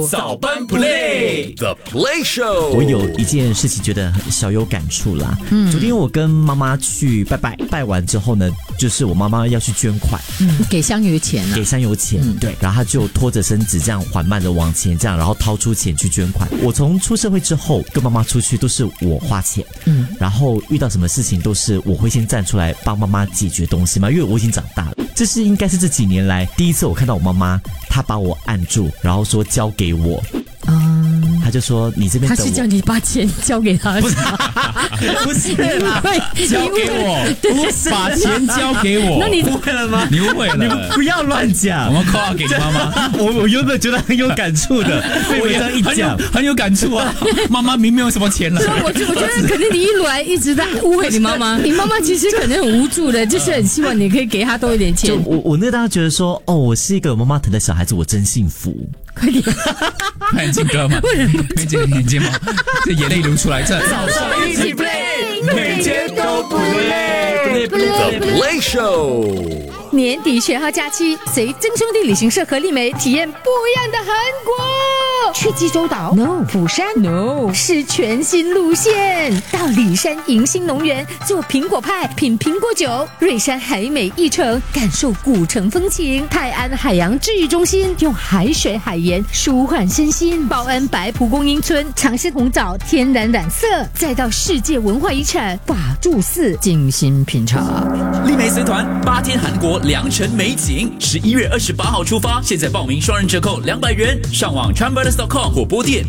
早班 Play The Play Show。 我有一件事情觉得小有感触啦。昨天我跟妈妈去拜完之后呢，就是我妈妈要去捐款， 给香油钱啊， 给香油钱，对，然后她就拖着身子这样缓慢的往前这样，然后掏出钱去捐款。我从出社会之后跟妈妈出去都是我花钱，然后遇到什么事情都是我会先站出来帮妈妈解决东西嘛，因为我已经长大了。这是应该是这几年来第一次我看到我妈妈，她把我按住，然后说交给我。他就说你这边等我， 他是叫你把钱交给他， 不是啦， 交给我，不是把钱交给我。 那你误会了吗？ 你误会了， 你们不要乱讲。 我们 call 给你妈妈。 我原本觉得很有感触的，被我这样一讲， 很有感触啊。妈妈明明没有什么钱了， 我觉得可能你一来一直在误会你妈妈，你妈妈其实可能很无助的，就是很希望你可以给她多一点钱。 我那当时觉得说，我是一个有妈妈疼的小孩子，我真幸福。 快点， 看眼睛哥吗？没见你眼睛吗？这眼泪流出来，这早上一起 play， 每天都不累。The Play Show。 年底学号假期，随真兄弟旅行社和丽梅体验不一样的韩国。去济州岛 ？No。釜山 ？No。是全新路线，到里山迎新农园做苹果派，品苹果酒；瑞山海美一城感受古城风情；泰安海洋治愈中心用海水海盐舒缓身心；报恩白蒲公英村尝试红枣天然染色，再到世界文化遗产法住寺精心品尝。 丽梅随团8天韩国良辰美景，11月28号出发，现在报名双人折扣200元，上网 Chambers.com 或拨电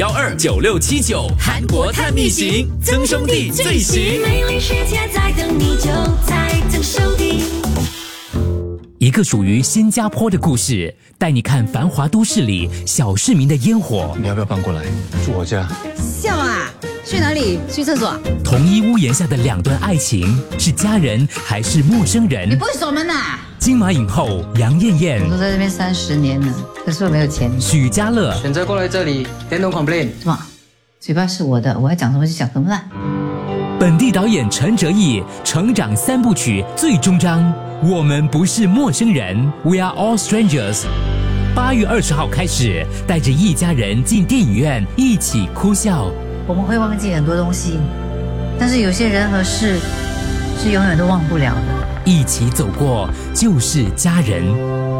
62129679。韩国探秘行，曾兄弟最行。 美丽世界在等你，就在曾兄弟。 一个属于新加坡的故事，带你看繁华都市里小市民的烟火。 你要不要搬过来住我家？ 笑啊！去哪里？去厕所？ 同一屋檐下的2段爱情，是家人还是陌生人？ 你不会锁门啊？ 金马影后杨艳艳， 我都在这边30年了，可是我没有钱。 许家乐， 选择过来这里 ，then no complain。 什么？嘴巴是我的，我要讲什么就讲什么了。 本地导演陈哲艺成长3部曲最终章，我们不是陌生人 ，We are all strangers。8月20号开始，带着一家人进电影院一起哭笑。 我们会忘记很多东西，但是有些人和事是永远都忘不了的。 一起走过就是家人。